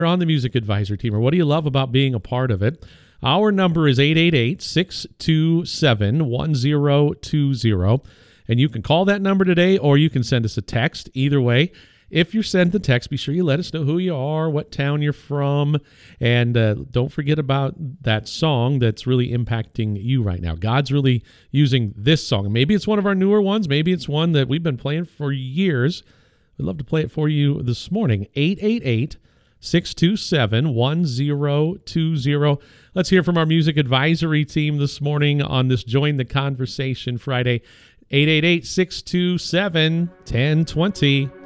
on the Music Advisory team, or what do you love about being a part of it? Our number is 888-627-1020, and you can call that number today, or you can send us a text. Either way, if you send the text, be sure you let us know who you are, what town you're from, and don't forget about that song that's really impacting you right now. God's really using this song. Maybe it's one of our newer ones. Maybe it's one that we've been playing for years. We'd love to play it for you this morning. 888-627-1020. Let's hear from our Music Advisory team this morning on this Join the Conversation Friday. 888-627-1020.